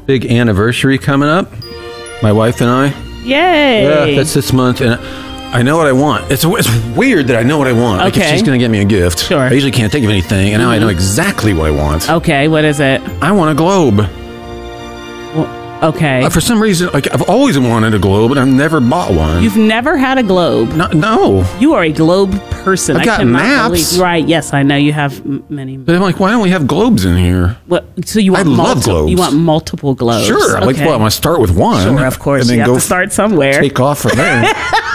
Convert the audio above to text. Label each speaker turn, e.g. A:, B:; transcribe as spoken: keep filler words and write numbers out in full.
A: big anniversary coming up. My wife and I.
B: Yay!
A: Yeah, that's this month, and I know what I want. It's it's weird that I know what I want. Like, if
B: Okay.
A: she's going to get me a gift.
B: Sure.
A: I usually can't think of anything, and now I know exactly what I want.
B: Okay, what is it?
A: I want a globe.
B: Well, okay.
A: Uh, for some reason, like I've always wanted a globe, and I've never bought one.
B: You've never had a globe.
A: no, no.
B: You are a globe person.
A: I've
B: I
A: got
B: cannot
A: maps.
B: believe. Right? Yes, I know you have m- many.
A: But I'm like, why don't we have globes in here?
B: What? So you want
A: I love
B: multiple?
A: globes.
B: You want multiple globes?
A: Sure. Like,
B: Okay.
A: well, I'm going to start with one.
B: Sure, of course.
A: And then
B: You have
A: go
B: to start somewhere.
A: take off from there.